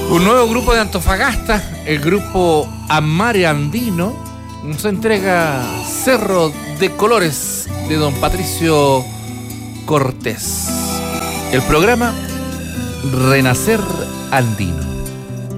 Un nuevo grupo de Antofagasta, el grupo Amare Andino, nos entrega Cerro de Colores de don Patricio Cortés. El programa Renacer Andino.